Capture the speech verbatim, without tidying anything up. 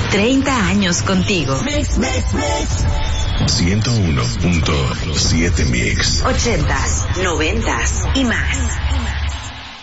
treinta años contigo. Mix, mix, mix. ciento uno punto siete Mix. ochentas, noventas y más.